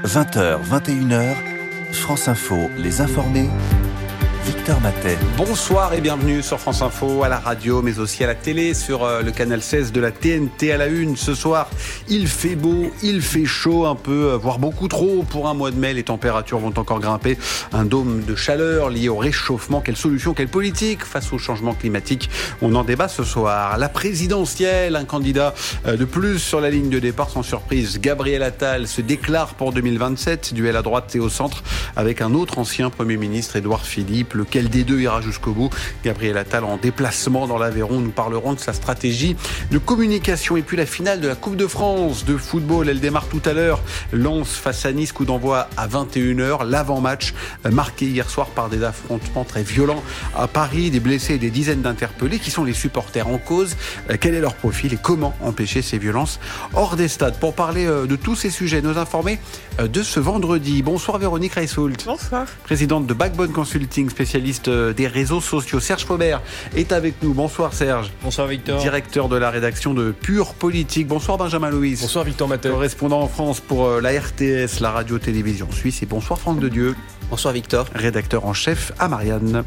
20h, 21h, France Info, les informés, Victor Matet. Bonsoir et bienvenue sur France Info, à la radio, mais aussi à la télé, sur le canal 16 de la TNT à la une. Ce soir, il fait beau, il fait chaud un peu, voire beaucoup trop pour un mois de mai. Les températures vont encore grimper. Un dôme de chaleur lié au réchauffement. Quelle solution, quelle politique face au changement climatique? On en débat ce soir. La présidentielle, un candidat de plus sur la ligne de départ. Sans surprise, Gabriel Attal se déclare pour 2027. Duel à droite et au centre avec un autre ancien Premier ministre, Édouard Philippe. Lequel des deux ira jusqu'au bout? Gabriel Attal en déplacement dans l'Aveyron. Nous parlerons de sa stratégie de communication. Et puis la finale de la Coupe de France de football, elle démarre tout à l'heure. Lens face à Nice, coup d'envoi à 21h. L'avant-match marqué hier soir par des affrontements très violents à Paris. Des blessés et des dizaines d'interpellés. Qui sont les supporters en cause? Quel est leur profil et comment empêcher ces violences hors des stades? Pour parler de tous ces sujets, nos informés de ce vendredi. Bonsoir Véronique Reissoult. Bonsoir. Présidente de Backbone Consulting, spécialiste des réseaux sociaux. Serge Faubert est avec nous. Bonsoir Serge. Bonsoir Victor. Directeur de la rédaction de Pure Politique. Bonsoir Benjamin Louis. Bonsoir Victor Matet. Correspondant en France pour la RTS, la radio-télévision suisse. Et bonsoir Franck de Dieu. Bonsoir Victor. Rédacteur en chef à Marianne.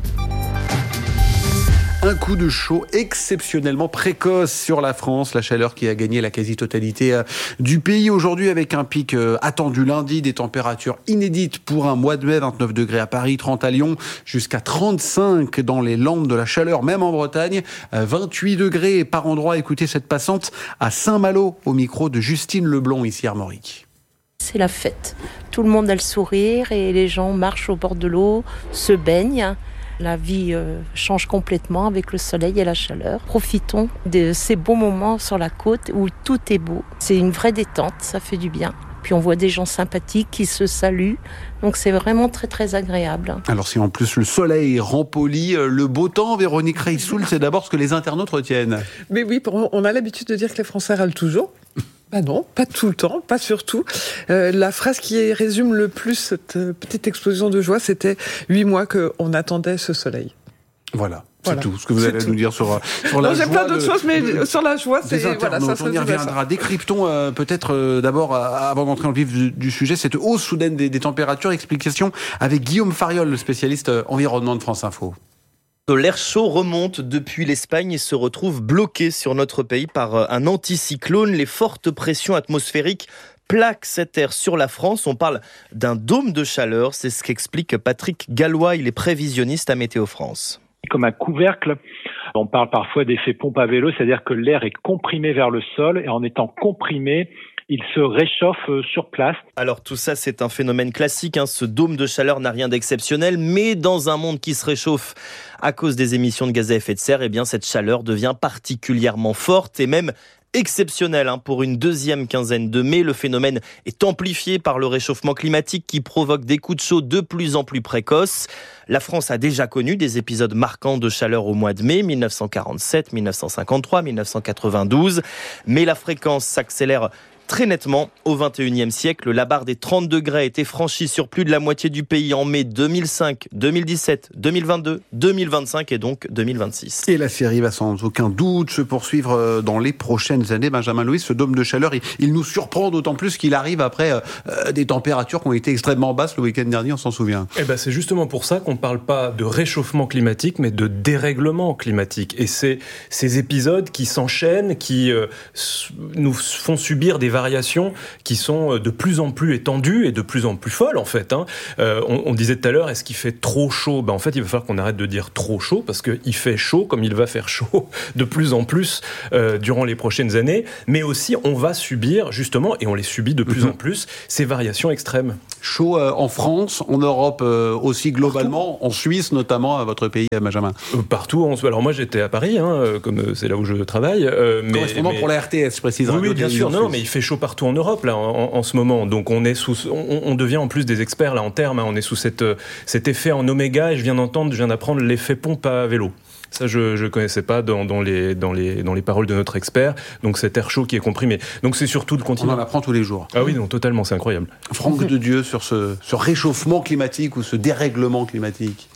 Un coup de chaud exceptionnellement précoce sur la France. La chaleur qui a gagné la quasi-totalité du pays aujourd'hui avec un pic attendu lundi. Des températures inédites pour un mois de mai. 29 degrés à Paris, 30 à Lyon, jusqu'à 35 dans les Landes. De la chaleur, même en Bretagne. 28 degrés par endroit. Écoutez cette passante à Saint-Malo au micro de Justine Leblond, ici à Armorique. C'est la fête. Tout le monde a le sourire et les gens marchent au bord de l'eau, se baignent. La vie change complètement avec le soleil et la chaleur. Profitons de ces beaux moments sur la côte où tout est beau. C'est une vraie détente, ça fait du bien. Puis on voit des gens sympathiques qui se saluent. Donc c'est vraiment très très agréable. Alors si en plus le soleil rempolit, le beau temps, Véronique Reissoult, c'est d'abord ce que les internautes retiennent. Mais oui, on a l'habitude de dire que les Français râlent toujours. Bah non, pas tout le temps, pas surtout. La phrase qui résume le plus cette petite explosion de joie, c'était 8 mois qu'on attendait ce soleil. Voilà. C'est tout ce que vous allez nous dire sur la joie. J'ai plein d'autres choses, mais sur la joie, c'est voilà, ça se on y reviendra. Décryptons peut-être d'abord, avant d'entrer dans le vif du sujet, cette hausse soudaine des températures. Explication avec Guillaume Fariol, le spécialiste environnement de France Info. L'air chaud remonte depuis l'Espagne et se retrouve bloqué sur notre pays par un anticyclone. Les fortes pressions atmosphériques plaquent cet air sur la France. On parle d'un dôme de chaleur. C'est ce qu'explique Patrick Gallois. Il est prévisionniste à Météo France. Comme un couvercle, on parle parfois d'effet pompe à vélo, c'est-à-dire que l'air est comprimé vers le sol et en étant comprimé, il se réchauffe sur place. Alors tout ça, c'est un phénomène classique. Ce dôme de chaleur n'a rien d'exceptionnel, mais dans un monde qui se réchauffe à cause des émissions de gaz à effet de serre, eh bien cette chaleur devient particulièrement forte et même exceptionnelle. Pour une deuxième quinzaine de mai, le phénomène est amplifié par le réchauffement climatique qui provoque des coups de chaud de plus en plus précoces. La France a déjà connu des épisodes marquants de chaleur au mois de mai, 1947, 1953, 1992, mais la fréquence s'accélère très nettement. Au XXIe siècle, la barre des 30 degrés a été franchie sur plus de la moitié du pays en mai 2005, 2017, 2022, 2025 et donc 2026. Et la série va sans aucun doute se poursuivre dans les prochaines années. Benjamin Louis, ce dôme de chaleur, il nous surprend d'autant plus qu'il arrive après des températures qui ont été extrêmement basses le week-end dernier, on s'en souvient. C'est justement pour ça qu'on ne parle pas de réchauffement climatique, mais de dérèglement climatique. Et c'est ces épisodes qui s'enchaînent, qui nous font subir des variations qui sont de plus en plus étendues et de plus en plus folles en fait. On disait tout à l'heure, est-ce qu'il fait trop chaud ? En fait, il va falloir qu'on arrête de dire trop chaud parce qu'il fait chaud comme il va faire chaud de plus en plus durant les prochaines années. Mais aussi, on va subir justement, et on les subit de plus en plus, ces variations extrêmes. Chaud en France, en Europe aussi globalement, partout. En Suisse notamment, à votre pays, Benjamin. Partout. Alors moi, j'étais à Paris, comme c'est là où je travaille. Correspondant pour la RTS, je précise. Oui, bien sûr. Non, mais il fait chaud partout en Europe là en ce moment. Donc on devient en plus des experts là en termes. On est sous cet effet en oméga et je viens d'apprendre l'effet pompe à vélo. Ça, je connaissais pas dans les paroles de notre expert. Donc cet air chaud qui est comprimé. Donc c'est surtout le continent. On en apprend tous les jours. Ah oui, non, totalement, c'est incroyable. Franck de Dieu sur ce réchauffement climatique ou ce dérèglement climatique.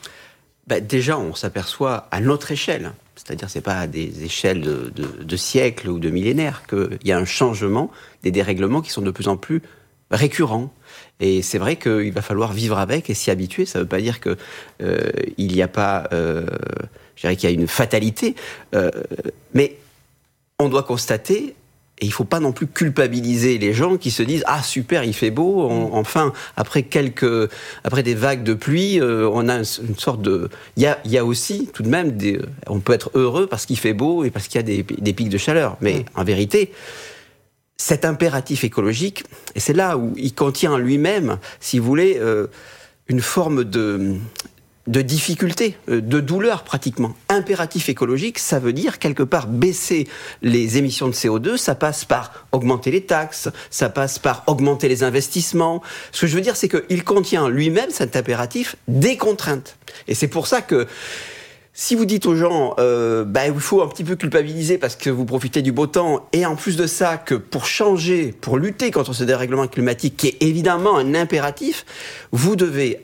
Déjà, on s'aperçoit à notre échelle, c'est-à-dire c'est pas à des échelles de siècles ou de millénaires, qu'il y a un changement, des dérèglements qui sont de plus en plus récurrent. Et c'est vrai qu'il va falloir vivre avec et s'y habituer. Ça ne veut pas dire que il n'y a pas, je dirais qu'il y a une fatalité, mais on doit constater. Et il ne faut pas non plus culpabiliser les gens qui se disent « Ah, super, il fait beau, enfin, après des vagues de pluie, on a une sorte de... » Il y a aussi, tout de même, on peut être heureux parce qu'il fait beau et parce qu'il y a des pics de chaleur. Mais en vérité, cet impératif écologique, et c'est là où il contient en lui-même, si vous voulez, une forme de difficulté, de douleur pratiquement. Impératif écologique, ça veut dire quelque part baisser les émissions de CO2, ça passe par augmenter les taxes, ça passe par augmenter les investissements. Ce que je veux dire, c'est qu'il contient lui-même, cet impératif, des contraintes. Et c'est pour ça que si vous dites aux gens, il faut un petit peu culpabiliser parce que vous profitez du beau temps, et en plus de ça, que pour changer, pour lutter contre ce dérèglement climatique, qui est évidemment un impératif, vous devez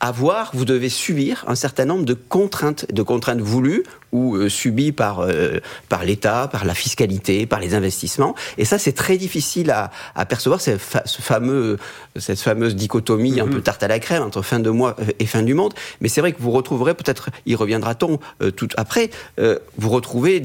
subir un certain nombre de contraintes voulues ou subies par l'État, par la fiscalité, par les investissements. Et ça, c'est très difficile à percevoir, cette fameuse dichotomie un peu tarte à la crème entre fin de mois et fin du monde. Mais c'est vrai que vous retrouverez, peut-être y reviendra-t-on tout après, vous retrouvez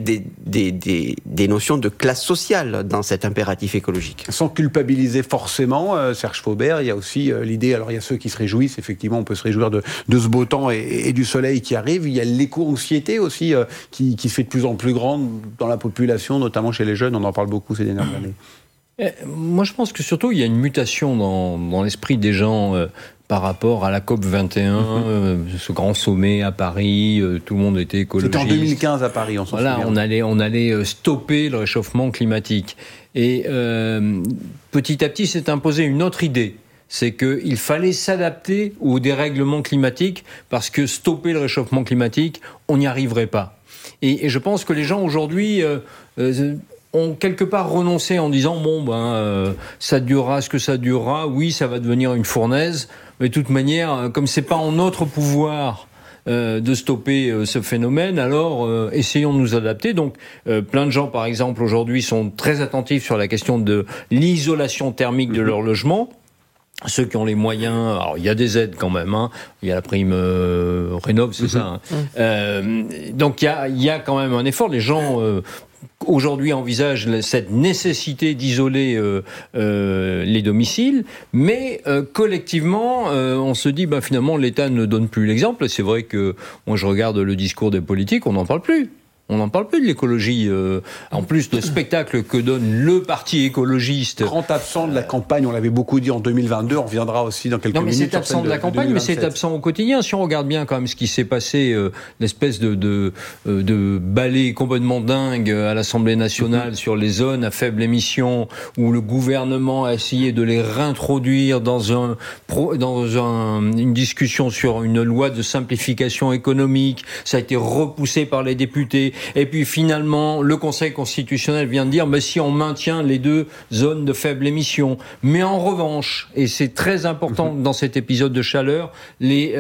des notions de classe sociale dans cet impératif écologique. Sans culpabiliser forcément, Serge Faubert, il y a aussi l'idée, alors il y a ceux qui se réjouissent, effectivement, on peut se réjouir de ce beau temps et du soleil qui arrive. Il y a l'éco-anxiété aussi qui se fait de plus en plus grande dans la population, notamment chez les jeunes. On en parle beaucoup ces dernières années. Moi, je pense que surtout, il y a une mutation dans l'esprit des gens par rapport à la COP 21, ce grand sommet à Paris, tout le monde était écologiste. C'était en 2015 à Paris, on s'en souvient. On allait stopper le réchauffement climatique. Et petit à petit, s'est imposée une autre idée. C'est qu'il fallait s'adapter au dérèglement climatique parce que stopper le réchauffement climatique, on n'y arriverait pas. Et je pense que les gens aujourd'hui ont quelque part renoncé en disant ça durera ce que ça durera, oui, ça va devenir une fournaise, mais de toute manière, comme c'est pas en notre pouvoir de stopper ce phénomène, alors essayons de nous adapter. Donc plein de gens, par exemple, aujourd'hui sont très attentifs sur la question de l'isolation thermique de leur logement. Ceux qui ont les moyens, alors il y a des aides quand même, il y a la prime Rénov', c'est ça. Donc il y a quand même un effort. Les gens aujourd'hui envisagent cette nécessité d'isoler les domiciles, mais collectivement, on se dit finalement l'État ne donne plus l'exemple. C'est vrai que moi je regarde le discours des politiques, on n'en parle plus. On n'en parle plus de l'écologie. En plus, le spectacle que donne le parti écologiste. Grand absent de la campagne, on l'avait beaucoup dit en 2022, on reviendra aussi dans quelques minutes. Non, mais c'est absent de la campagne, mais c'est absent au quotidien. Si on regarde bien quand même ce qui s'est passé, l'espèce de balai complètement dingue à l'Assemblée nationale sur les zones à faible émission, où le gouvernement a essayé de les réintroduire dans une discussion sur une loi de simplification économique. Ça a été repoussé par les députés. Et puis finalement, le Conseil constitutionnel vient de dire si on maintient les deux zones de faible émission. Mais en revanche, et c'est très important dans cet épisode de chaleur, les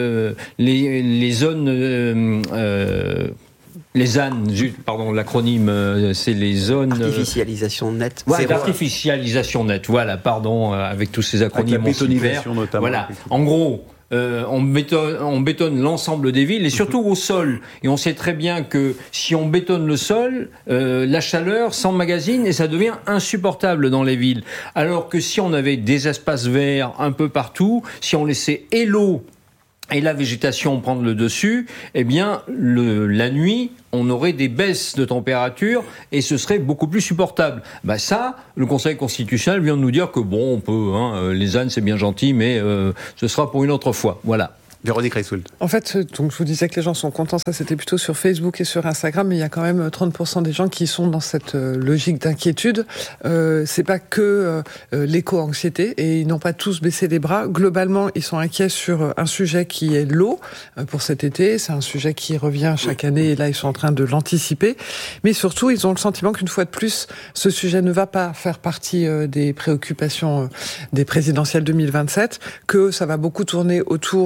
zones... les ZAN, pardon, l'acronyme, c'est les zones... Artificialisation nette. Ouais, d'artificialisation nette, voilà, pardon, avec tous ces acronymes. Avec la bétonisation notamment. Voilà, en gros... on bétonne l'ensemble des villes et surtout au sol. Et on sait très bien que si on bétonne le sol, la chaleur s'emmagasine et ça devient insupportable dans les villes. Alors que si on avait des espaces verts un peu partout, si on laissait l'eau et la végétation prendre le dessus, eh bien, la nuit, on aurait des baisses de température et ce serait beaucoup plus supportable. Ça, le Conseil constitutionnel vient de nous dire que on peut, les ânes c'est bien gentil, mais ce sera pour une autre fois. Voilà. Véronique Reissould. En fait, donc je vous disais que les gens sont contents, ça c'était plutôt sur Facebook et sur Instagram, mais il y a quand même 30% des gens qui sont dans cette logique d'inquiétude. C'est pas que l'éco-anxiété, et ils n'ont pas tous baissé les bras. Globalement, ils sont inquiets sur un sujet qui est l'eau pour cet été. C'est un sujet qui revient chaque année, et là ils sont en train de l'anticiper. Mais surtout, ils ont le sentiment qu'une fois de plus, ce sujet ne va pas faire partie des préoccupations des présidentielles 2027, que ça va beaucoup tourner autour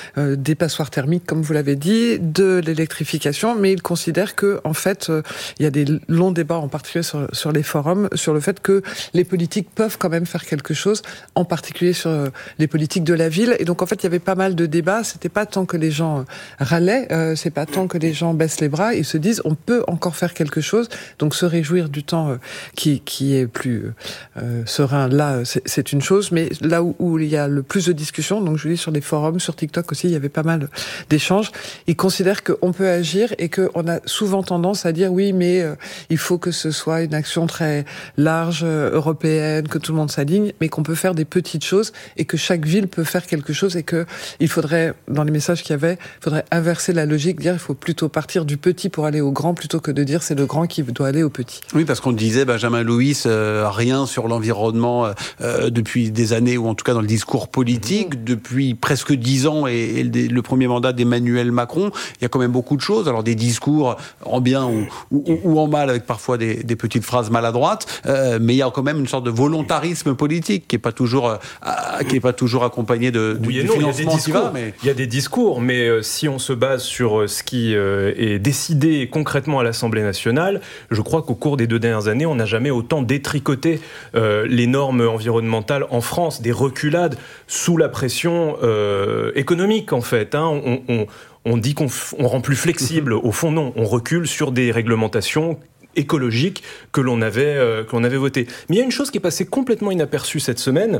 des passoires thermiques, comme vous l'avez dit, de l'électrification, mais il considère que, en fait, il y a des longs débats, en particulier sur les forums, sur le fait que les politiques peuvent quand même faire quelque chose, en particulier sur les politiques de la ville. Et donc, en fait, il y avait pas mal de débats. C'était pas tant que les gens râlaient, c'est pas tant que les gens baissent les bras. Ils se disent, on peut encore faire quelque chose. Donc, se réjouir du temps qui est plus serein, là, c'est une chose. Mais là où il y a le plus de discussions, donc je dis sur les forums, sur TikTok aussi, il y avait pas mal d'échanges. Ils considèrent qu'on peut agir et qu'on a souvent tendance à dire oui, mais il faut que ce soit une action très large, européenne, que tout le monde s'aligne, mais qu'on peut faire des petites choses et que chaque ville peut faire quelque chose et que il faudrait, dans les messages qu'il y avait, il faudrait inverser la logique, dire il faut plutôt partir du petit pour aller au grand plutôt que de dire c'est le grand qui doit aller au petit. Oui, parce qu'on disait, Benjamin Louis, rien sur l'environnement depuis des années, ou en tout cas dans le discours politique, depuis presque 10 ans et le premier mandat d'Emmanuel Macron, il y a quand même beaucoup de choses. Alors des discours en bien ou en mal, avec parfois des petites phrases maladroites, mais il y a quand même une sorte de volontarisme politique qui est pas toujours accompagné du financement qui va. Il y a des discours, mais si on se base sur ce qui est décidé concrètement à l'Assemblée nationale, je crois qu'au cours des 2 dernières années, on n'a jamais autant détricoté les normes environnementales en France, des reculades sous la pression économique en fait. On dit qu'on rend plus flexible, au fond non, on recule sur des réglementations écologiques que l'on avait votées. Mais il y a une chose qui est passée complètement inaperçue cette semaine.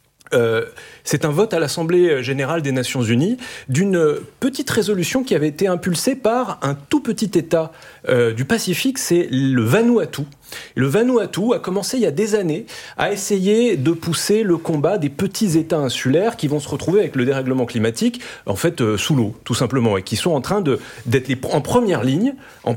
C'est un vote à l'Assemblée générale des Nations Unies d'une petite résolution qui avait été impulsée par un tout petit État du Pacifique, c'est le Vanuatu. Et le Vanuatu a commencé il y a des années à essayer de pousser le combat des petits États insulaires qui vont se retrouver avec le dérèglement climatique en fait sous l'eau, tout simplement, et qui sont en train d'être en première ligne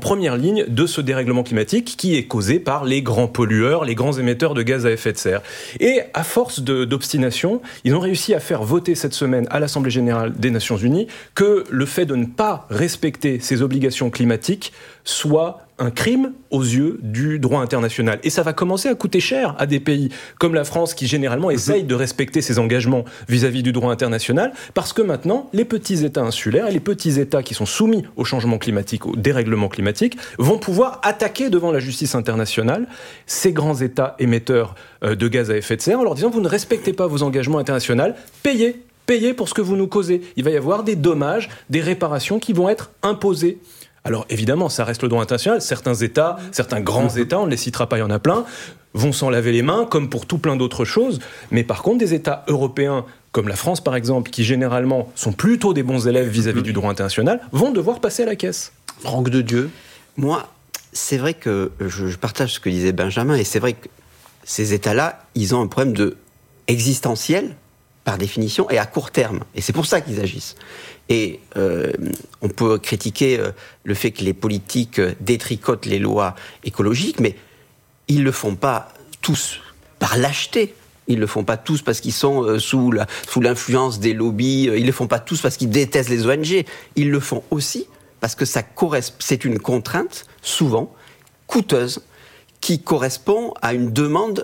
de ce dérèglement climatique qui est causé par les grands pollueurs, les grands émetteurs de gaz à effet de serre. Et à force d'obstination, ils ont réussi à faire voter cette semaine à l'Assemblée générale des Nations Unies que le fait de ne pas respecter ces obligations climatiques soit un crime aux yeux du droit international. Et ça va commencer à coûter cher à des pays comme la France qui généralement essayent de respecter ses engagements vis-à-vis du droit international, parce que maintenant, les petits États insulaires et les petits États qui sont soumis au changement climatique, au dérèglement climatique, vont pouvoir attaquer devant la justice internationale ces grands États émetteurs de gaz à effet de serre en leur disant « vous ne respectez pas vos engagements internationaux, payez pour ce que vous nous causez ». Il va y avoir des dommages, des réparations qui vont être imposées. Alors évidemment, ça reste le droit international. Certains États, certains grands États, on ne les citera pas, il y en a plein, vont s'en laver les mains, comme pour tout plein d'autres choses. Mais par contre, des États européens, comme la France par exemple, qui généralement sont plutôt des bons élèves vis-à-vis du droit international, vont devoir passer à la caisse. Franck de Dieu. Moi, c'est vrai que je partage ce que disait Benjamin, et c'est vrai que ces États-là, ils ont un problème existentiel, par définition, et à court terme. Et c'est pour ça qu'ils agissent. Et on peut critiquer le fait que les politiques détricotent les lois écologiques, mais ils ne le font pas tous par lâcheté. Ils ne le font pas tous parce qu'ils sont sous l'influence des lobbies. Ils ne le font pas tous parce qu'ils détestent les ONG. Ils le font aussi parce que c'est une contrainte, souvent, coûteuse, qui correspond à une demande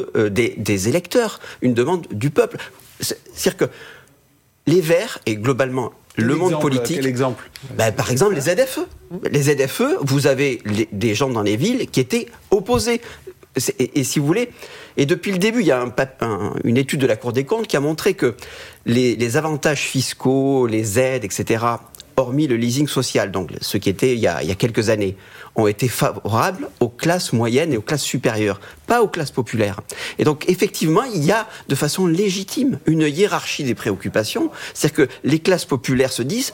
des électeurs, une demande du peuple. C'est-à-dire que les Verts, et globalement le monde politique... Quel exemple ? Par exemple, les ZFE. Les ZFE, vous avez des gens dans les villes qui étaient opposés. Et si vous voulez... Et depuis le début, il y a une étude de la Cour des comptes qui a montré que les avantages fiscaux, les aides, etc., hormis le leasing social, donc ce qui était il y a quelques années, ont été favorables aux classes moyennes et aux classes supérieures, pas aux classes populaires. Et donc, effectivement, il y a, de façon légitime, une hiérarchie des préoccupations. C'est-à-dire que les classes populaires se disent,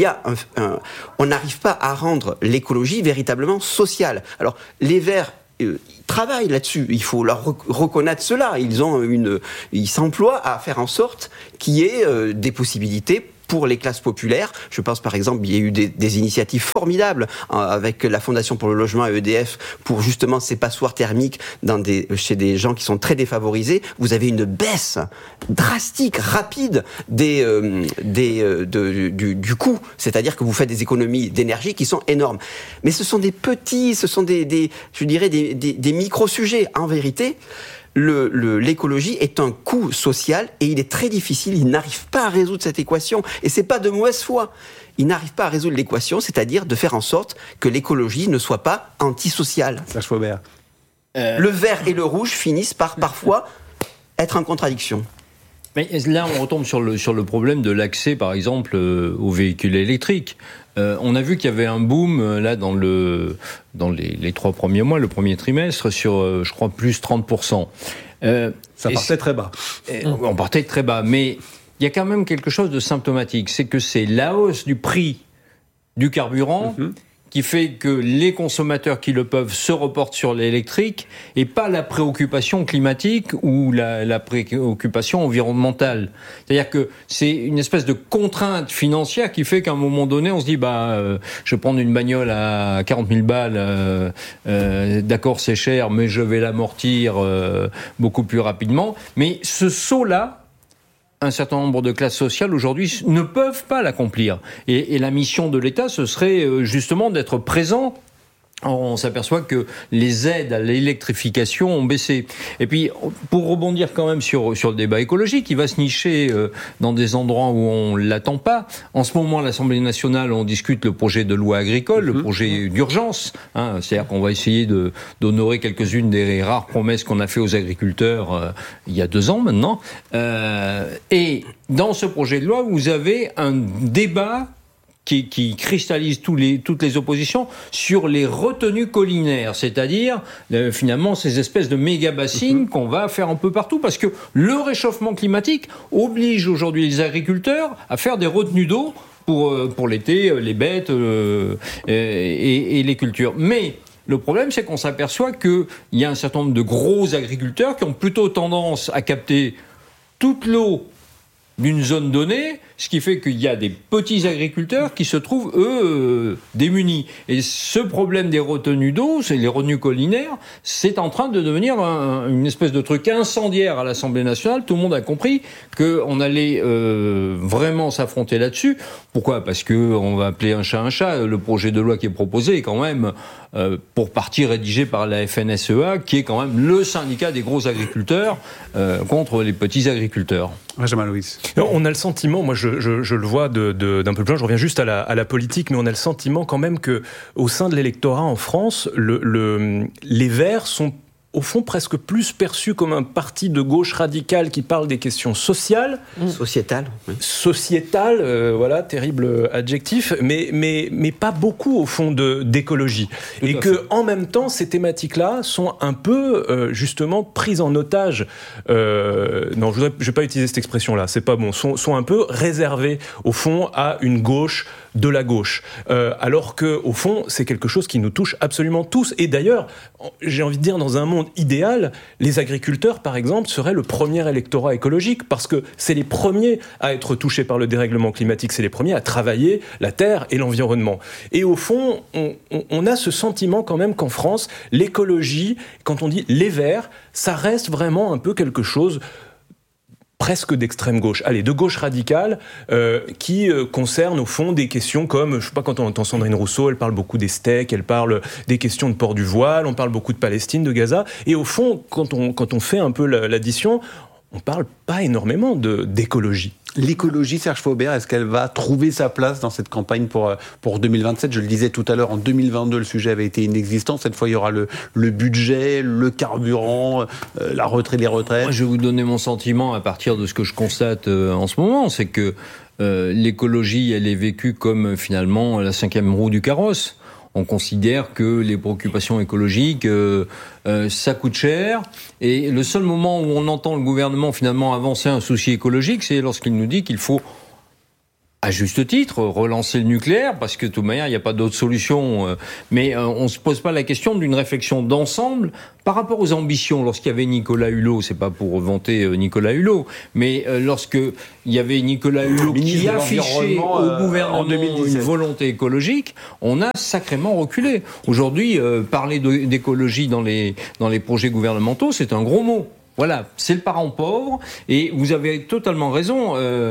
on n'arrive pas à rendre l'écologie véritablement sociale. Alors, les Verts, ils travaillent là-dessus. Il faut leur reconnaître cela. Ils s'emploient à faire en sorte qu'il y ait des possibilités pour les classes populaires. Je pense par exemple, il y a eu des initiatives formidables avec la Fondation pour le logement et EDF pour justement ces passoires thermiques chez des gens qui sont très défavorisés. Vous avez une baisse drastique, rapide du coût. C'est-à-dire que vous faites des économies d'énergie qui sont énormes. Mais ce sont des micro-sujets. En vérité, l'écologie est un coût social et il est très difficile, il n'arrive pas à résoudre cette équation. Et c'est pas de mauvaise foi. Il n'arrive pas à résoudre l'équation, c'est-à-dire de faire en sorte que l'écologie ne soit pas antisociale. Serge Faubert. Le vert et le rouge finissent par parfois être en contradiction. Mais là, on retombe sur le problème de l'accès, par exemple, aux véhicules électriques. On a vu qu'il y avait un boom là dans les 3 premiers mois, le premier trimestre, sur, je crois, plus 30%. Ça partait très bas. On partait très bas, mais il y a quand même quelque chose de symptomatique, c'est que c'est la hausse du prix du carburant qui fait que les consommateurs qui le peuvent se reportent sur l'électrique et pas la préoccupation climatique ou la préoccupation environnementale. C'est-à-dire que c'est une espèce de contrainte financière qui fait qu'à un moment donné, on se dit je vais prendre une bagnole à 40 000 balles, d'accord c'est cher, mais je vais l'amortir beaucoup plus rapidement. Mais ce saut-là, un certain nombre de classes sociales aujourd'hui ne peuvent pas l'accomplir. Et la mission de l'État, ce serait justement d'être présent. On s'aperçoit que les aides à l'électrification ont baissé. Et puis, pour rebondir quand même sur le débat écologique, il va se nicher dans des endroits où on ne l'attend pas. En ce moment, à l'Assemblée nationale, on discute le projet de loi agricole, le projet d'urgence. C'est-à-dire qu'on va essayer d'honorer quelques-unes des rares promesses qu'on a fait aux agriculteurs il y a 2 ans maintenant. Et dans ce projet de loi, vous avez un débat qui cristallise toutes les oppositions sur les retenues collinaires, c'est-à-dire finalement ces espèces de méga-bassines qu'on va faire un peu partout, parce que le réchauffement climatique oblige aujourd'hui les agriculteurs à faire des retenues d'eau pour l'été, les bêtes et les cultures. Mais le problème, c'est qu'on s'aperçoit qu'il y a un certain nombre de gros agriculteurs qui ont plutôt tendance à capter toute l'eau d'une zone donnée, ce qui fait qu'il y a des petits agriculteurs qui se trouvent, eux, démunis. Et ce problème des retenues d'eau, c'est les retenues collinaires, c'est en train de devenir une espèce de truc incendiaire à l'Assemblée nationale. Tout le monde a compris qu'on allait vraiment s'affronter là-dessus. Pourquoi ? Parce qu'on va appeler un chat un chat. Le projet de loi qui est proposé est quand même, pour partie rédigé par la FNSEA, qui est quand même le syndicat des gros agriculteurs contre les petits agriculteurs. Benjamin Louis. On a le sentiment, moi je le vois d'un peu plus loin, je reviens juste à la politique, mais on a le sentiment quand même que au sein de l'électorat en France, les Verts sont au fond presque plus perçus comme un parti de gauche radicale qui parle des questions sociales. Sociétales. Oui. Sociétales, voilà, terrible adjectif, mais pas beaucoup au fond d'écologie. Et que en même temps, ces thématiques-là sont un peu justement prises en otage. Non, je vais pas utiliser cette expression-là, c'est pas bon. Sont un peu réservées au fond à une gauche de la gauche, alors que au fond, c'est quelque chose qui nous touche absolument tous. Et d'ailleurs, j'ai envie de dire, dans un monde idéal, les agriculteurs, par exemple, seraient le premier électorat écologique, parce que c'est les premiers à être touchés par le dérèglement climatique, c'est les premiers à travailler la terre et l'environnement. Et au fond, on a ce sentiment quand même qu'en France, l'écologie, quand on dit les Verts, ça reste vraiment un peu quelque chose presque d'extrême gauche, de gauche radicale, qui concerne au fond des questions comme, je sais pas, quand on entend Sandrine Rousseau, elle parle beaucoup des steaks, elle parle des questions de port du voile, on parle beaucoup de Palestine, de Gaza, et au fond, quand on fait un peu l'addition, on parle pas énormément d'écologie. L'écologie, Serge Faubert, est-ce qu'elle va trouver sa place dans cette campagne pour 2027 ? Je le disais tout à l'heure, en 2022, le sujet avait été inexistant. Cette fois, il y aura le budget, le carburant, la retraite, les retraites. Moi, je vais vous donner mon sentiment à partir de ce que je constate en ce moment. C'est que l'écologie, elle est vécue comme finalement la 5e roue du carrosse. On considère que les préoccupations écologiques, ça coûte cher. Et le seul moment où on entend le gouvernement finalement avancer un souci écologique, c'est lorsqu'il nous dit qu'il faut, à juste titre, relancer le nucléaire, parce que de toute manière, il n'y a pas d'autre solution. Mais on ne se pose pas la question d'une réflexion d'ensemble par rapport aux ambitions. Lorsqu'il y avait Nicolas Hulot, c'est pas pour vanter Nicolas Hulot, mais lorsqu'il y avait Nicolas Hulot qui affichait au gouvernement une volonté écologique, on a sacrément reculé. Aujourd'hui, parler d'écologie dans les projets gouvernementaux, c'est un gros mot. Voilà, c'est le parent pauvre, et vous avez totalement raison,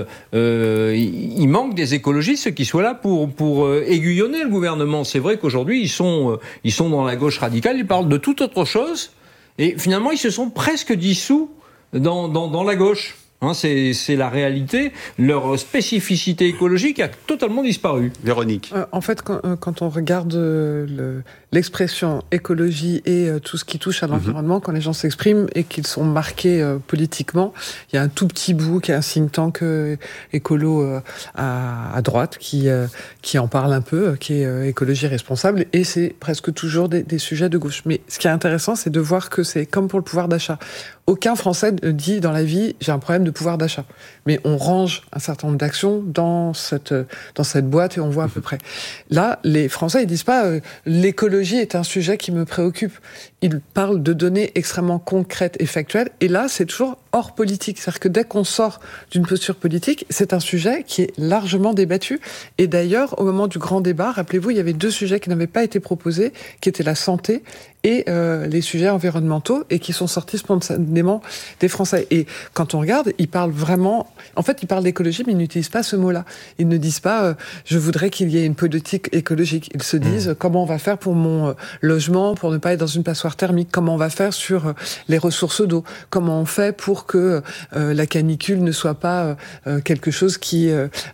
il manque des écologistes qui soient là pour aiguillonner le gouvernement. C'est vrai qu'aujourd'hui, ils sont dans la gauche radicale, ils parlent de toute autre chose, Et finalement, ils se sont presque dissous dans la gauche. C'est la réalité. Leur spécificité écologique a totalement disparu. Véronique. En fait, quand on regarde l'expression écologie et tout ce qui touche à l'environnement, quand les gens s'expriment et qu'ils sont marqués politiquement, il y a un tout petit bout qui est un think tank écolo à droite qui en parle un peu, qui est écologie responsable, et c'est presque toujours des sujets de gauche. Mais ce qui est intéressant, c'est de voir que c'est comme pour le pouvoir d'achat. Aucun Français ne dit dans la vie « j'ai un problème de pouvoir d'achat ». Mais on range un certain nombre d'actions dans cette boîte et on voit à peu près. Là, les Français, ils disent pas l'écologie est un sujet qui me préoccupe. Ils parlent de données extrêmement concrètes et factuelles. Et là, c'est toujours hors politique. C'est-à-dire que dès qu'on sort d'une posture politique, c'est un sujet qui est largement débattu. Et d'ailleurs, au moment du grand débat, rappelez-vous, il y avait 2 sujets qui n'avaient pas été proposés, qui étaient la santé et les sujets environnementaux, et qui sont sortis spontanément des Français. Et quand on regarde, ils parlent vraiment... En fait, ils parlent d'écologie, mais ils n'utilisent pas ce mot-là. Ils ne disent pas je voudrais qu'il y ait une politique écologique ». Ils se disent comment on va faire pour mon logement, pour ne pas être dans une passoire thermique, comment on va faire sur les ressources d'eau, comment on fait pour que la canicule ne soit pas quelque chose qui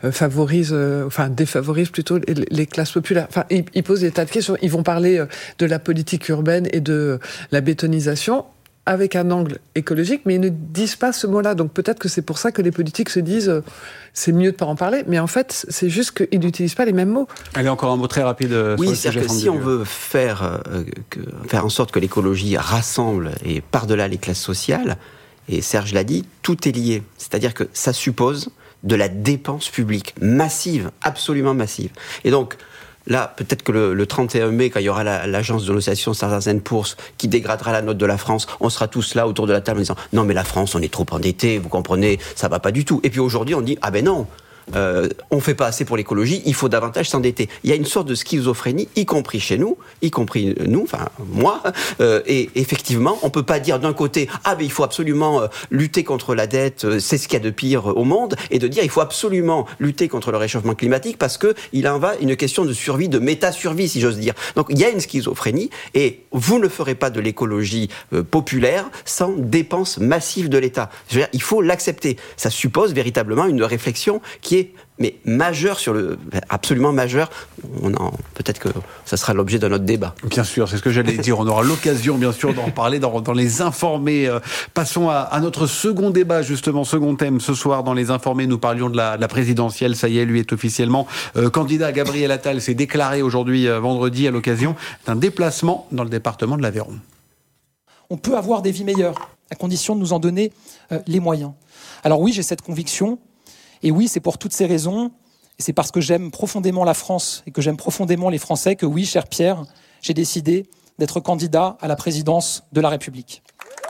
défavorise plutôt les classes populaires. Enfin, ils posent des tas de questions. Ils vont parler de la politique urbaine et de la bétonisation avec un angle écologique, mais ils ne disent pas ce mot-là. Donc peut-être que c'est pour ça que les politiques se disent c'est mieux de pas en parler, mais en fait, c'est juste qu'ils n'utilisent pas les mêmes mots. Allez, encore un mot très rapide sur le sujet. C'est-à-dire que si on veut faire en sorte que l'écologie rassemble et par-delà les classes sociales, et Serge l'a dit, tout est lié. C'est-à-dire que ça suppose de la dépense publique massive, absolument massive. Et donc, là, peut-être que le 31 mai, quand il y aura l'agence de notation Standard & Poor's qui dégradera la note de la France, on sera tous là autour de la table en disant « Non, mais la France, on est trop endetté, vous comprenez, ça va pas du tout. » Et puis aujourd'hui, on dit « Ah ben non !» on fait pas assez pour l'écologie, il faut davantage s'endetter. Il y a une sorte de schizophrénie, y compris chez nous, enfin moi, et effectivement, on peut pas dire d'un côté il faut absolument lutter contre la dette, c'est ce qu'il y a de pire au monde, et de dire il faut absolument lutter contre le réchauffement climatique parce que il en va une question de survie, de méta-survie, si j'ose dire. Donc il y a une schizophrénie, et vous ne ferez pas de l'écologie populaire sans dépenses massives de l'État. Je veux dire, il faut l'accepter. Ça suppose véritablement une réflexion qui est majeur absolument majeur. Peut-être que ça sera l'objet d'un autre débat. Bien sûr, c'est ce que j'allais dire. On aura l'occasion, bien sûr, d'en parler dans les informés. Passons à notre second débat, justement, second thème. Ce soir, dans les informés, nous parlions de la présidentielle. Ça y est, lui est officiellement candidat. Gabriel Attal s'est déclaré aujourd'hui, vendredi, à l'occasion d'un déplacement dans le département de l'Aveyron. On peut avoir des vies meilleures, à condition de nous en donner les moyens. Alors oui, j'ai cette conviction. Et oui, c'est pour toutes ces raisons, et c'est parce que j'aime profondément la France et que j'aime profondément les Français que oui, cher Pierre, j'ai décidé d'être candidat à la présidence de la République.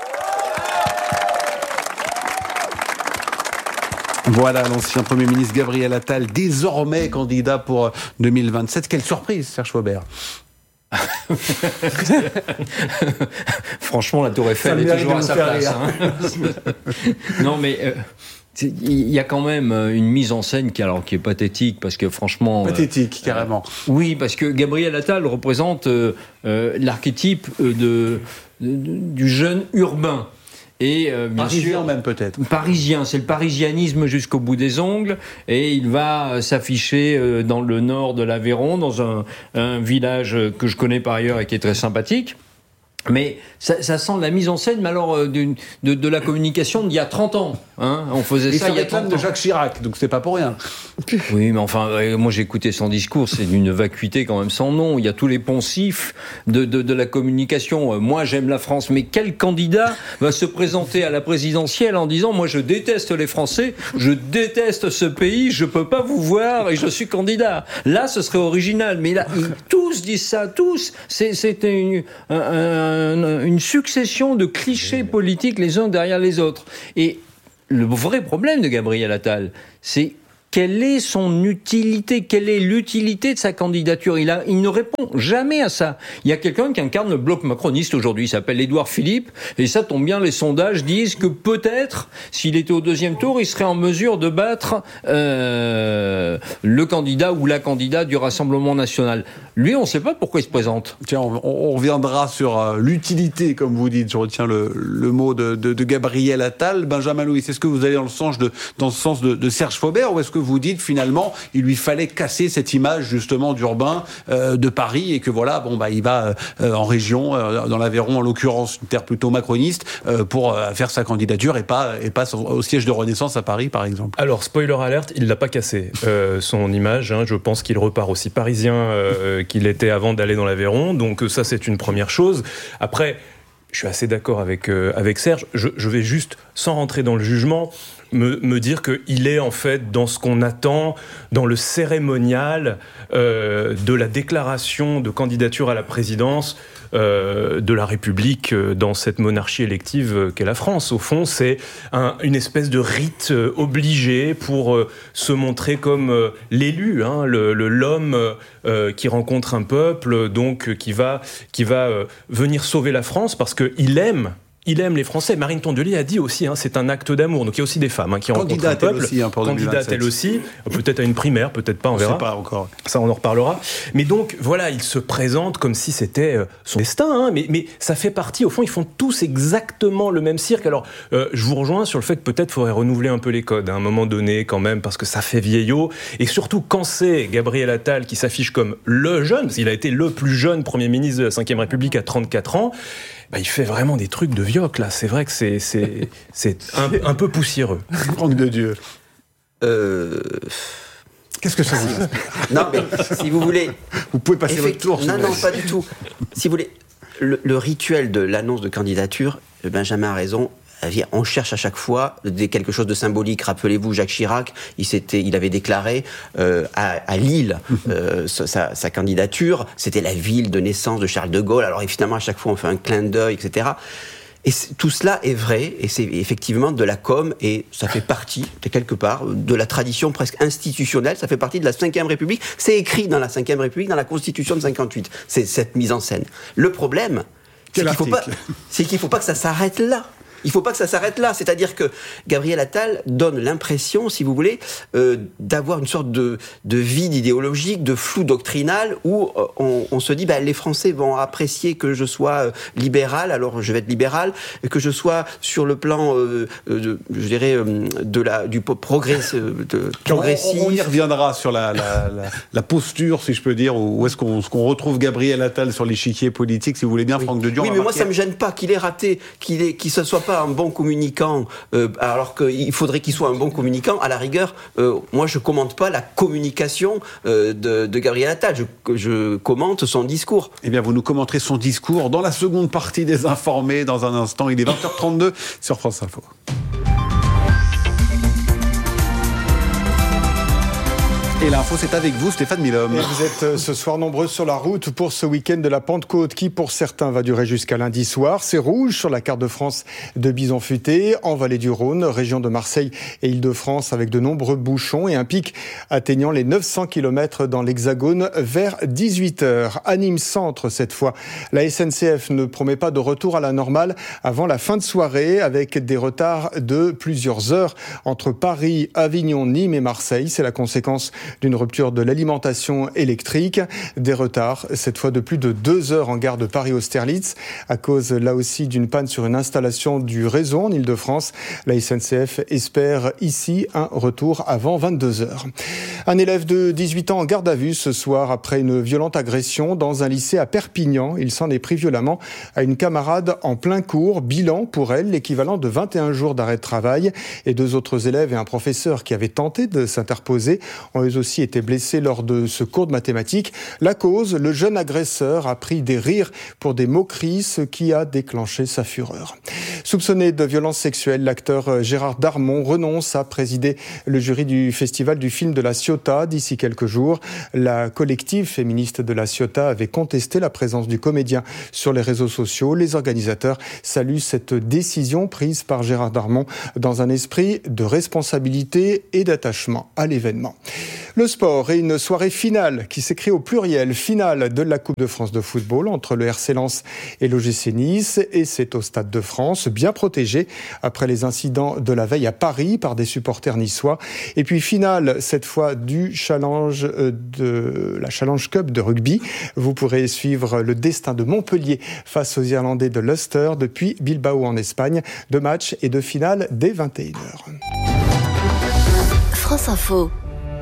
Voilà l'ancien Premier ministre Gabriel Attal, désormais candidat pour 2027. Quelle surprise, Serge Faubert. Franchement, la Tour Eiffel est toujours à sa place. Non, mais... il y a quand même une mise en scène qui est pathétique, parce que franchement... Pathétique, carrément. Oui, parce que Gabriel Attal représente l'archétype du jeune urbain. Et parisien même peut-être. Parisien, c'est le parisianisme jusqu'au bout des ongles, et il va s'afficher dans le nord de l'Aveyron, dans un village que je connais par ailleurs et qui est très sympathique. Mais ça sent la mise en scène, mais alors de la communication d'il y a 30 ans. On faisait ça il y a 30 ans. de Jacques Chirac, donc c'est pas pour rien. Oui, mais enfin, moi j'ai écouté son discours, c'est d'une vacuité quand même sans nom. Il y a tous les poncifs de la communication. Moi j'aime la France, mais quel candidat va se présenter à la présidentielle en disant moi je déteste les Français, je déteste ce pays, je peux pas vous voir et je suis candidat. Là, ce serait original, mais là, tous disent ça, tous. C'était une succession de clichés politiques les uns derrière les autres. Et le vrai problème de Gabriel Attal, c'est quelle est son utilité, quelle est l'utilité de sa candidature. Il ne répond jamais à ça. Il y a quelqu'un qui incarne le bloc macroniste aujourd'hui, il s'appelle Édouard Philippe, et ça tombe bien, les sondages disent que peut-être, s'il était au deuxième tour, il serait en mesure de battre le candidat ou la candidate du Rassemblement national. Lui, on ne sait pas pourquoi il se présente. Tiens, on reviendra sur l'utilité, comme vous dites. Je retiens le mot de Gabriel Attal. Benjamin Louis, est-ce que vous allez dans le sens de Serge Faubert, ou est-ce que vous dites finalement il lui fallait casser cette image justement d'urbain de Paris, et que voilà, il va en région, dans l'Aveyron en l'occurrence, une terre plutôt macroniste, pour faire sa candidature et pas au siège de Renaissance à Paris, par exemple. Alors, spoiler alert, il l'a pas cassé, son image. Je pense qu'il repart aussi parisien qu'il était avant d'aller dans l'Aveyron. Donc ça, c'est une première chose. Après, je suis assez d'accord avec Serge. Je vais juste, sans rentrer dans le jugement, me dire qu'il est en fait dans ce qu'on attend, dans le cérémonial de la déclaration de candidature à la présidence de la République dans cette monarchie élective qu'est la France. Au fond, c'est une espèce de rite obligé pour se montrer comme l'élu, l'homme qui rencontre un peuple, donc qui va venir sauver la France parce qu'il aime les Français. Marine Tondelier a dit aussi, c'est un acte d'amour. Donc il y a aussi des femmes qui rencontrent un peuple. Candidate elle aussi, peut-être à une primaire, peut-être pas, on verra. Je sais pas encore. Ça, on en reparlera. Mais donc voilà, il se présente comme si c'était son destin. Mais ça fait partie, au fond, ils font tous exactement le même cirque. Alors je vous rejoins sur le fait que peut-être faudrait renouveler un peu les codes à un moment donné quand même, parce que ça fait vieillot. Et surtout quand c'est Gabriel Attal qui s'affiche comme le jeune, parce qu'il a été le plus jeune Premier ministre de la Ve République à 34 ans, il fait vraiment des trucs de vioc, là. C'est vrai que c'est un peu poussiéreux. Franck de Dieu. Qu'est-ce que ça vous dit ? Non, mais si vous voulez... Vous pouvez passer votre tour. Non, pas du tout. Si vous voulez, le rituel de l'annonce de candidature, Benjamin a raison. On cherche à chaque fois quelque chose de symbolique. Rappelez-vous, Jacques Chirac, il avait déclaré à Lille sa candidature. C'était la ville de naissance de Charles de Gaulle. Alors évidemment, à chaque fois, on fait un clin d'œil, etc. Et tout cela est vrai, et c'est effectivement de la com, et ça fait partie, quelque part, de la tradition presque institutionnelle. Ça fait partie de la Ve République. C'est écrit dans la Ve République, dans la Constitution de 58. C'est cette mise en scène. Le problème, c'est qu'il faut pas que ça s'arrête là. Il ne faut pas que ça s'arrête là. C'est-à-dire que Gabriel Attal donne l'impression, si vous voulez, d'avoir une sorte de vide idéologique, de flou doctrinal, où on se dit les Français vont apprécier que je sois libéral, alors je vais être libéral, et que je sois sur le plan, du progressif. On y reviendra sur la posture, si je peux dire, où est-ce qu'on retrouve Gabriel Attal sur l'échiquier politique, si vous voulez bien, oui. Franck de Dieu. Oui, mais moi, ça ne me gêne pas qu'il ait raté, qu'il ne soit pas un bon communicant, alors qu'il faudrait qu'il soit un bon communicant. À la rigueur, moi je commente pas la communication de Gabriel Attal, je commente son discours. Eh bien, vous nous commenterez son discours dans la seconde partie des Informés dans un instant. Il est 20h32 sur France Info. Et l'info, c'est avec vous, Stéphane Milhomme. Et vous êtes ce soir nombreux sur la route pour ce week-end de la Pentecôte qui, pour certains, va durer jusqu'à lundi soir. C'est rouge sur la carte de France de Bison Futé, en Vallée du Rhône, région de Marseille et Île-de-France, avec de nombreux bouchons et un pic atteignant les 900 km dans l'Hexagone vers 18h. À Nîmes Centre, cette fois, la SNCF ne promet pas de retour à la normale avant la fin de soirée, avec des retards de plusieurs heures entre Paris, Avignon, Nîmes et Marseille. C'est la conséquence d'une rupture de l'alimentation électrique. Des retards, cette fois de plus de 2 heures en gare de Paris-Austerlitz, à cause là aussi d'une panne sur une installation du réseau en Île-de-France. La SNCF espère ici un retour avant 22 heures. Un élève de 18 ans en garde à vue ce soir après une violente agression dans un lycée à Perpignan. Il s'en est pris violemment à une camarade en plein cours. Bilan pour elle, l'équivalent de 21 jours d'arrêt de travail. Et 2 autres élèves et un professeur qui avaient tenté de s'interposer ont eux aussi été blessés lors de ce cours de mathématiques. La cause, le jeune agresseur a pris des rires pour des moqueries, ce qui a déclenché sa fureur. Soupçonné de violences sexuelles, l'acteur Gérard Darmon renonce à présider le jury du Festival du film de la Ciotat d'ici quelques jours. La collective féministe de la Ciotat avait contesté la présence du comédien sur les réseaux sociaux. Les organisateurs saluent cette décision prise par Gérard Darmon dans un esprit de responsabilité et d'attachement à l'événement. Le sport et une soirée finale qui s'écrit au pluriel, finale de la Coupe de France de football entre le RC Lens et l'OGC Nice, et c'est au Stade de France, bien protégé après les incidents de la veille à Paris par des supporters niçois. Et puis finale cette fois du challenge de la Challenge Cup de rugby. Vous pourrez suivre le destin de Montpellier face aux Irlandais de Leicester depuis Bilbao en Espagne. 2 matchs et 2 finales dès 21h. France Info.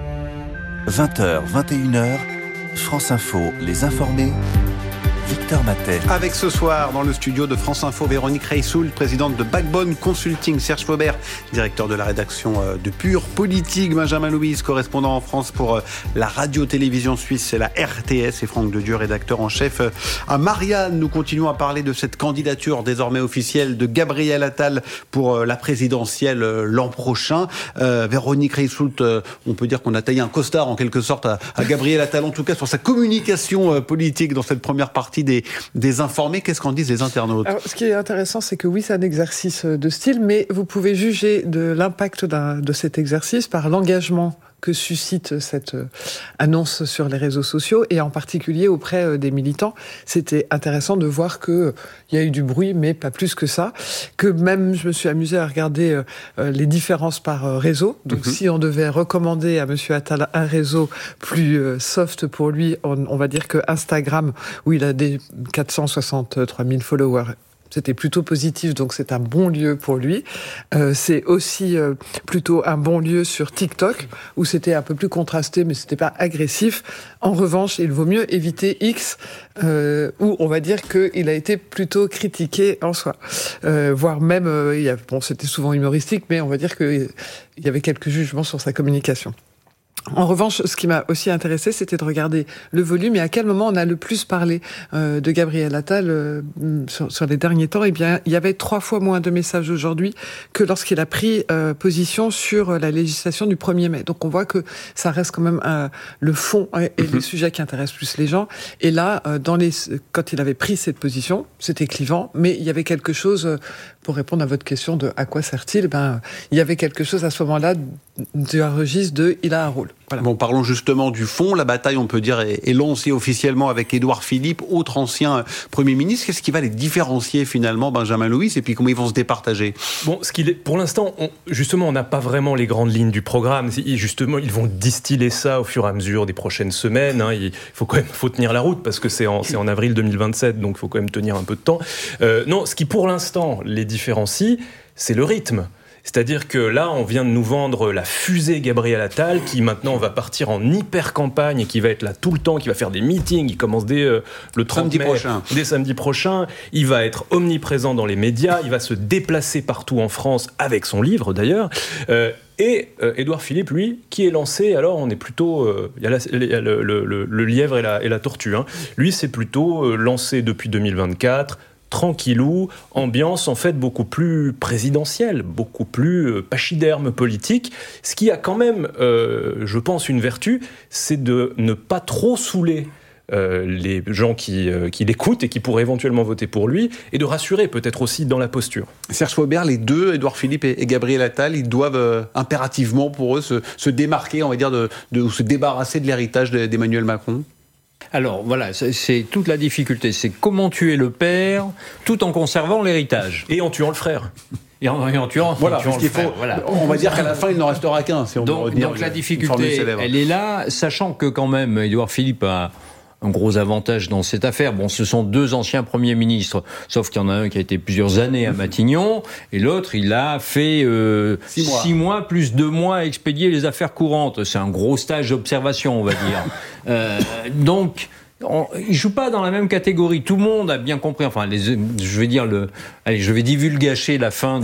20h, 21h, France Info, les informés, Victor Matet. Avec ce soir, dans le studio de France Info, Véronique Reissoul, présidente de Backbone Consulting, Serge Faubert, directeur de la rédaction de Pure Politique, Benjamin Louise, correspondant en France pour la radio-télévision suisse, c'est la RTS, et Franck Dedieu, rédacteur en chef à Marianne. Nous continuons à parler de cette candidature désormais officielle de Gabriel Attal pour la présidentielle l'an prochain. Véronique Reissoul, on peut dire qu'on a taillé un costard en quelque sorte à Gabriel Attal, en tout cas sur sa communication politique dans cette première partie des informés. Qu'est-ce qu'en disent les internautes? Alors, ce qui est intéressant, c'est que oui, c'est un exercice de style, mais vous pouvez juger de l'impact de cet exercice par l'engagement que suscite cette annonce sur les réseaux sociaux, et en particulier auprès des militants. C'était intéressant de voir qu'il y a eu du bruit, mais pas plus que ça. Que même, je me suis amusée à regarder les différences par réseau. Donc, si on devait recommander à Monsieur Attal un réseau plus soft pour lui, on va dire que Instagram, où il a des 463 000 followers, c'était plutôt positif, donc c'est un bon lieu pour lui. C'est aussi plutôt un bon lieu sur TikTok, où c'était un peu plus contrasté, mais c'était pas agressif. En revanche, il vaut mieux éviter X, où on va dire qu'il a été plutôt critiqué en soi. Voire même, c'était souvent humoristique, mais on va dire qu'il y avait quelques jugements sur sa communication. En revanche, ce qui m'a aussi intéressé, c'était de regarder le volume et à quel moment on a le plus parlé de Gabriel Attal sur les derniers temps. Eh bien, il y avait 3 fois moins de messages aujourd'hui que lorsqu'il a pris position sur la législation du 1er mai. Donc on voit que ça reste quand même le fond et les sujets qui intéressent plus les gens. Et là, quand il avait pris cette position, c'était clivant, mais il y avait quelque chose, pour répondre à votre question de à quoi sert-il, il y avait quelque chose à ce moment-là du registre de il a un rôle. Voilà. Bon, parlons justement du fond. La bataille, on peut dire, est lancée officiellement avec Édouard Philippe, autre ancien Premier ministre. Qu'est-ce qui va les différencier finalement, Benjamin Louis, et puis comment ils vont se départager? Bon, pour l'instant, on n'a pas vraiment les grandes lignes du programme. Justement, ils vont distiller ça au fur et à mesure des prochaines semaines. Il faut tenir la route parce que c'est en avril 2027, donc il faut quand même tenir un peu de temps. Non, ce qui pour l'instant les différencie, c'est le rythme. C'est-à-dire que là, on vient de nous vendre la fusée Gabriel Attal, qui maintenant va partir en hyper-campagne et qui va être là tout le temps, qui va faire des meetings, il commence dès le 30 mai, dès samedi prochain. Il va être omniprésent dans les médias, il va se déplacer partout en France, avec son livre d'ailleurs. Et Édouard Philippe, lui, qui est lancé, alors on est plutôt... Il y a le lièvre et la tortue. Lui, c'est plutôt lancé depuis 2024, tranquillou, ambiance en fait beaucoup plus présidentielle, beaucoup plus pachyderme politique, ce qui a quand même, je pense, une vertu, c'est de ne pas trop saouler les gens qui l'écoutent et qui pourraient éventuellement voter pour lui, et de rassurer peut-être aussi dans la posture. Serge Faubert, les deux, Édouard Philippe et Gabriel Attal, ils doivent impérativement pour eux se démarquer, on va dire, ou se débarrasser de l'héritage d'Emmanuel Macron. Alors voilà, c'est toute la difficulté, c'est comment tuer le père tout en conservant l'héritage. Et en tuant le frère. Et en tuant voilà, le frère. Voilà. On va dire qu'à la fin, il n'en restera qu'un. Si on donc la difficulté, elle est là, sachant que quand même, Édouard Philippe a un gros avantage dans cette affaire. Bon, ce sont 2 anciens premiers ministres, sauf qu'il y en a un qui a été plusieurs années à Matignon, et l'autre, il a fait 6 mois plus 2 mois à expédier les affaires courantes. C'est un gros stage d'observation, on va dire. Donc, ils jouent pas dans la même catégorie. Tout le monde a bien compris. Enfin, je vais divulgacher la fin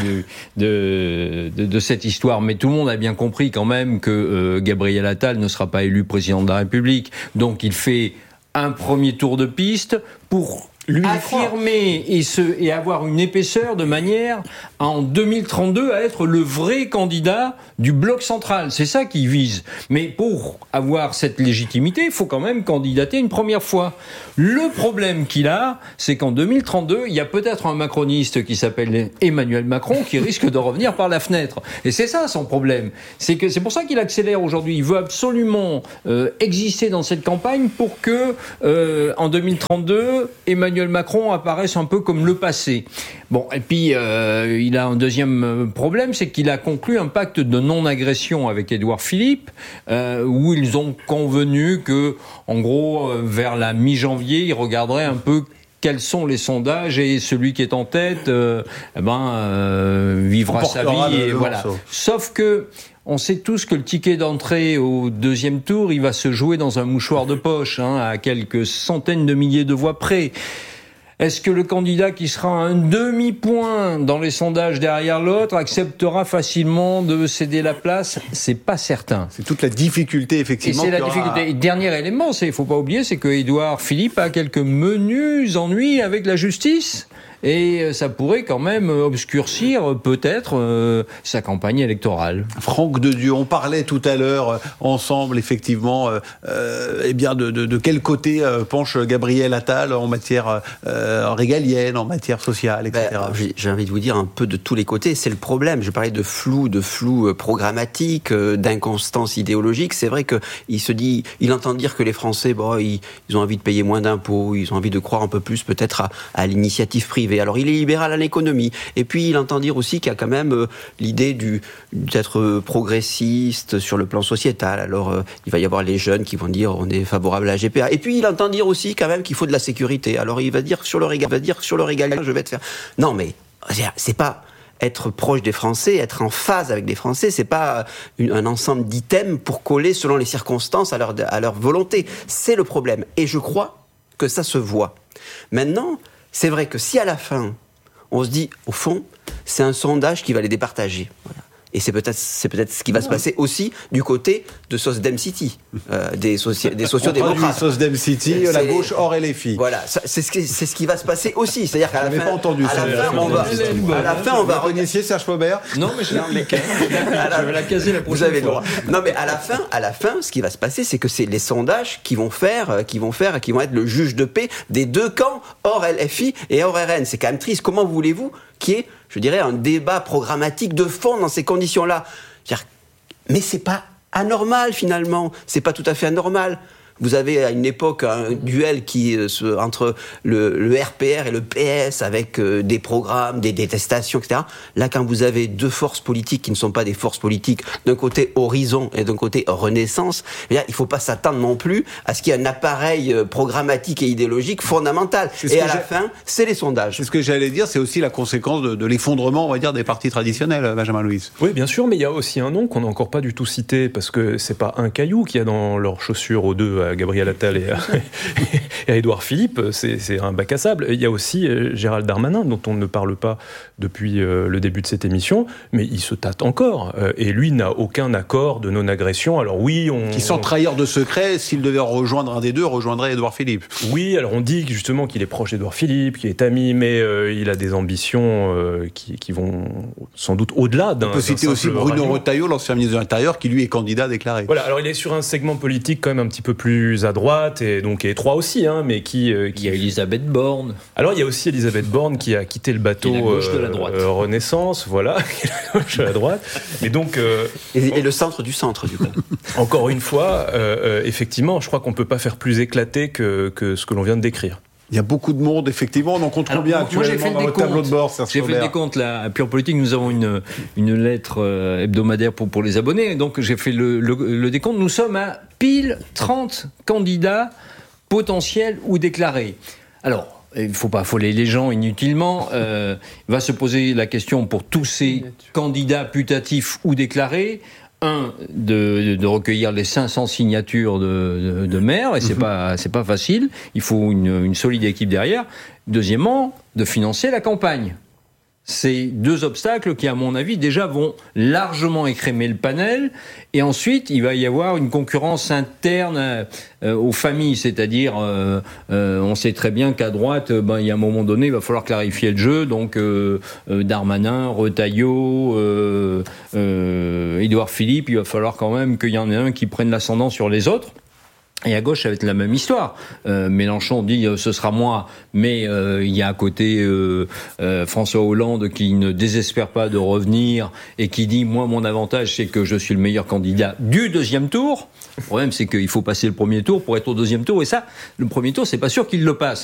de cette histoire, mais tout le monde a bien compris quand même que Gabriel Attal ne sera pas élu président de la République. Donc, il fait un premier tour de piste pour affirmer et avoir une épaisseur de manière en 2032 à être le vrai candidat du bloc central. C'est ça qu'il vise. Mais pour avoir cette légitimité, il faut quand même candidater une première fois. Le problème qu'il a, c'est qu'en 2032, il y a peut-être un macroniste qui s'appelle Emmanuel Macron qui risque de revenir par la fenêtre. Et c'est ça son problème. C'est pour ça qu'il accélère aujourd'hui. Il veut absolument exister dans cette campagne pour que en 2032, Emmanuel Macron apparaisse un peu comme le passé. Bon, et puis il a un deuxième problème, c'est qu'il a conclu un pacte de non-agression avec Édouard Philippe, où ils ont convenu que, en gros, vers la mi-janvier, ils regarderaient un peu quels sont les sondages et celui qui est en tête, vivra sa vie et voilà. Sauf que on sait tous que le ticket d'entrée au deuxième tour, il va se jouer dans un mouchoir de poche, à quelques centaines de milliers de voix près. Est-ce que le candidat qui sera à un demi-point dans les sondages derrière l'autre acceptera facilement de céder la place ? C'est pas certain. C'est toute la difficulté, effectivement. Et c'est la difficulté. Et dernier élément, il faut pas oublier, c'est que Édouard Philippe a quelques menus ennuis avec la justice. Et ça pourrait quand même obscurcir peut-être sa campagne électorale. Franck Dedieu, on parlait tout à l'heure ensemble effectivement de quel côté penche Gabriel Attal en matière régalienne, en matière sociale, etc. J'ai envie de vous dire un peu de tous les côtés. C'est le problème. Je parlais de flou programmatique, d'inconstance idéologique. C'est vrai qu'il entend dire que les Français, ils ont envie de payer moins d'impôts, ils ont envie de croire un peu plus peut-être à l'initiative privée. Alors il est libéral à l'économie. Et puis il entend dire aussi qu'il y a quand même l'idée d'être progressiste sur le plan sociétal. Alors il va y avoir les jeunes qui vont dire on est favorable à la GPA. Et puis il entend dire aussi quand même qu'il faut de la sécurité. Alors il va dire sur le régalien, je vais te faire. Non mais c'est pas être proche des Français, être en phase avec les Français, c'est pas un ensemble d'items pour coller selon les circonstances à leur volonté. C'est le problème. Et je crois que ça se voit. Maintenant, c'est vrai que si à la fin, on se dit, au fond, c'est un sondage qui va les départager. Voilà. Et c'est peut-être ce qui va se passer aussi du côté de Sosdem City, des sociodémocrates. Sosdem City, la gauche hors LFI. Voilà, c'est ce qui va se passer aussi. C'est-à-dire qu'à la fin, pas entendu ça. À la fin, on va reconnaître Serge Faubert. Non, mais je vais la caser la prochaine fois. Vous avez le droit. Non, mais à la fin, ce qui va se passer, c'est que c'est les sondages qui vont être le juge de paix des deux camps, hors LFI et hors RN. C'est quand même triste. Comment voulez-vous qu'il y ait, je dirais, un débat programmatique de fond dans ces conditions-là ? Mais c'est pas anormal, finalement. C'est pas tout à fait anormal. Vous avez à une époque un duel entre le RPR et le PS avec des programmes, des détestations, etc. Là, quand vous avez deux forces politiques qui ne sont pas des forces politiques, d'un côté Horizon et d'un côté Renaissance, il ne faut pas s'attendre non plus à ce qu'il y ait un appareil programmatique et idéologique fondamental. Et à la fin, c'est les sondages. C'est ce que j'allais dire, c'est aussi la conséquence de l'effondrement, on va dire, des partis traditionnels, Benjamin Louis. Oui, bien sûr, mais il y a aussi un nom qu'on n'a encore pas du tout cité, parce que c'est pas un caillou qu'il y a dans leurs chaussures aux deux, à Gabriel Attal et à Édouard Philippe, c'est un bac à sable. Il y a aussi Gérald Darmanin, dont on ne parle pas depuis le début de cette émission, mais il se tâte encore. Et lui n'a aucun accord de non-agression. Alors oui, qui sans trahir de secret, s'il devait rejoindre un des deux, rejoindrait Édouard Philippe. Oui, alors on dit justement qu'il est proche d'Édouard Philippe, qu'il est ami, mais il a des ambitions qui vont sans doute au-delà d'un. On peut citer aussi Bruno Retailleau, l'ancien ministre de l'Intérieur, qui lui est candidat déclaré. Voilà, alors il est sur un segment politique quand même un petit peu plus à droite et donc étroit aussi, mais qui il y a Elisabeth Borne. Alors il y a aussi Elisabeth Borne qui a quitté le bateau Renaissance, voilà, la gauche de la droite. Mais donc et le centre du centre du coup. Encore une fois, effectivement, je crois qu'on peut pas faire plus éclaté que ce que l'on vient de décrire. Il y a beaucoup de monde, effectivement, on en compte combien actuellement dans votre tableau de bord, Serge Faubert ? J'ai fait des comptes, là, à Pure Politique, nous avons une lettre hebdomadaire pour les abonnés, donc j'ai fait le décompte, nous sommes à pile 30 candidats potentiels ou déclarés. Alors, il ne faut pas affoler les gens inutilement, va se poser la question pour tous ces candidats putatifs ou déclarés, de recueillir les 500 signatures de maires, et c'est pas facile, il faut une solide équipe derrière. Deuxièmement, de financer la campagne. C'est 2 obstacles qui, à mon avis, déjà vont largement écrémer le panel. Et ensuite, il va y avoir une concurrence interne aux familles. C'est-à-dire, on sait très bien qu'à droite, il y a un moment donné, il va falloir clarifier le jeu. Donc, Darmanin, Retailleau, Édouard Philippe, il va falloir quand même qu'il y en ait un qui prenne l'ascendant sur les autres. Et à gauche, ça va être la même histoire. Mélenchon dit ce sera moi, mais il y a à côté François Hollande qui ne désespère pas de revenir et qui dit moi mon avantage c'est que je suis le meilleur candidat du 2e tour. Le problème c'est qu'il faut passer le 1er tour pour être au 2e tour et ça, le 1er tour c'est pas sûr qu'il le passe.